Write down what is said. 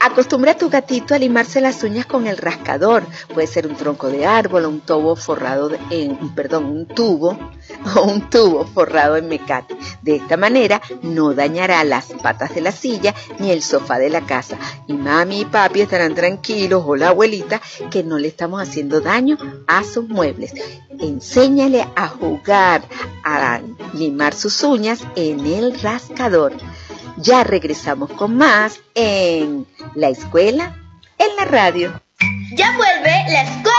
Acostumbra a tu gatito a limarse las uñas con el rascador. Puede ser un tronco de árbol o un tubo forrado un tubo forrado en mecate. De esta manera no dañará las patas de la silla ni el sofá de la casa. Y mami y papi estarán tranquilos, o la abuelita, que no le estamos haciendo daño a sus muebles. Enséñale a jugar, a limar sus uñas en el rascador. Ya regresamos con más en La Escuela en la Radio. Ya vuelve La Escuela.